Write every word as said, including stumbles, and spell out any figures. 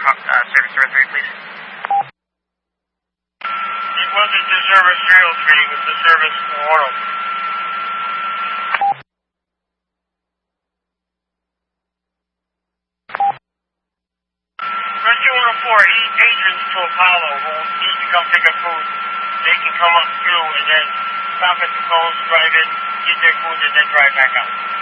uh, service zero three, please. It wasn't the service zero three, it was the service one. Rescue one oh four, eight patrons to Apollo who need to come pick up food. They can come up through and then stop at the coast, drive in, get their food, and then drive back out.